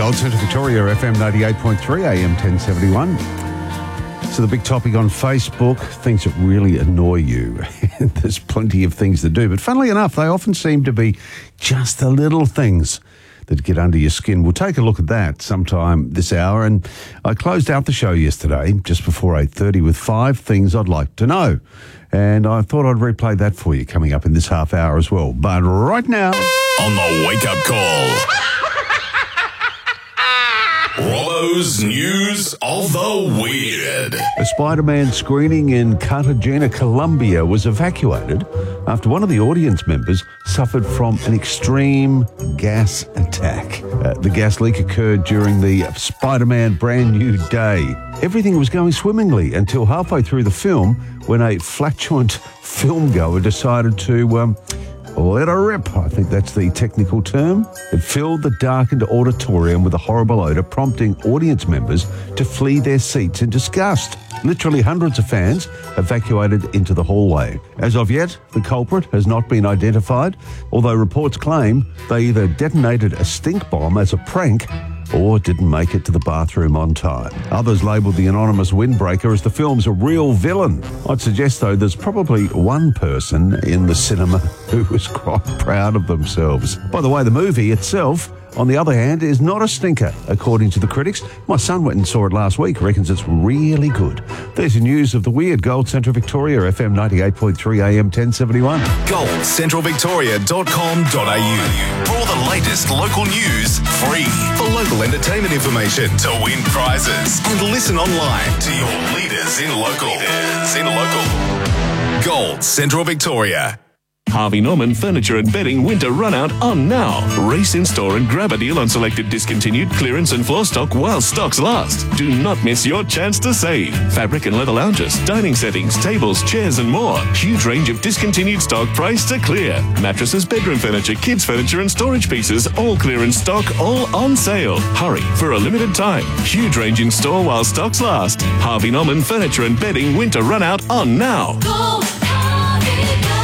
Gold Central Victoria, FM 98.3, AM 1071. So the big topic on Facebook, things that really annoy you. There's plenty of things to do, but funnily enough, they often seem to be just the little things that get under your skin. We'll take a look at that sometime this hour. And I closed out the show yesterday, just before 8:30, with 5 things I'd like to know. And I thought I'd replay that for you coming up in this half hour as well. But right now, on the wake-up call, Robbo's News of the Weird. A Spider-Man screening in Cartagena, Colombia was evacuated after one of the audience members suffered from an extreme gas attack. The gas leak occurred during the Spider-Man Brand New Day. Everything was going swimmingly until halfway through the film when a flatulent film goer decided to let her rip. I think that's the technical term. It filled the darkened auditorium with a horrible odour, prompting audience members to flee their seats in disgust. Literally hundreds of fans evacuated into the hallway. As of yet, the culprit has not been identified, although reports claim they either detonated a stink bomb as a prank or didn't make it to the bathroom on time. Others labelled the anonymous windbreaker as the film's real villain. I'd suggest, though, there's probably one person in the cinema who was quite proud of themselves. By the way, the movie itself, on the other hand, is not a stinker, according to the critics. My son went and saw it last week, reckons it's really good. There's your news of the weird. Gold Central Victoria, FM 98.3, AM 1071. GoldCentralVictoria.com.au. For all the latest local news, free. For local entertainment information, to win prizes, and listen online to your leaders in local. Gold Central Victoria. Harvey Norman Furniture and Bedding Winter Runout on now. Race in store and grab a deal on selected discontinued clearance and floor stock while stocks last. Do not miss your chance to save. Fabric and leather lounges, dining settings, tables, chairs and more. Huge range of discontinued stock priced to clear. Mattresses, bedroom furniture, kids furniture and storage pieces, all clearance stock, all on sale. Hurry for a limited time. Huge range in store while stocks last. Harvey Norman Furniture and Bedding Winter Runout on now. Go, Harvey, go.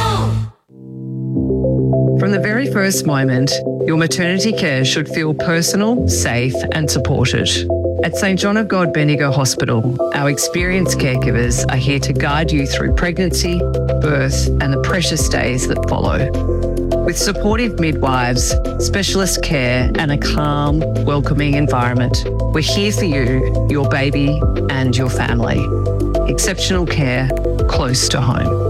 From the very first moment, your maternity care should feel personal, safe and supported. At St John of God Bendigo Hospital, our experienced caregivers are here to guide you through pregnancy, birth and the precious days that follow. With supportive midwives, specialist care and a calm, welcoming environment, we're here for you, your baby and your family. Exceptional care close to home.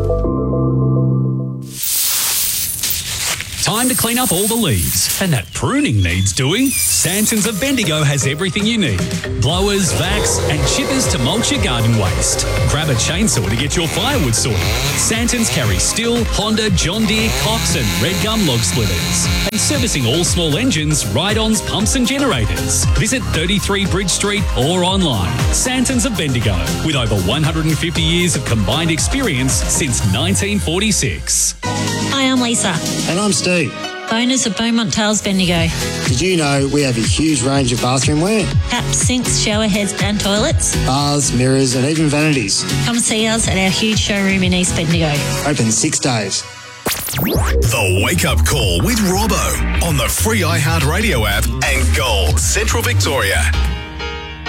Time to clean up all the leaves. And that pruning needs doing. Santons of Bendigo has everything you need. Blowers, vacs and chippers to mulch your garden waste. Grab a chainsaw to get your firewood sorted. Santons carry Stihl, Honda, John Deere, Cox and Red Gum log splitters. And servicing all small engines, ride-ons, pumps and generators. Visit 33 Bridge Street or online. Santons of Bendigo, with over 150 years of combined experience since 1946. Hi, I'm Lisa. And I'm Steve. Owners of Beaumont Tales Bendigo. Did you know we have a huge range of bathroom wear? Taps, sinks, shower heads and toilets. Bars, mirrors and even vanities. Come see us at our huge showroom in East Bendigo. Open 6 days. The Wake Up Call with Robbo on the free iHeartRadio app and Gold Central Victoria.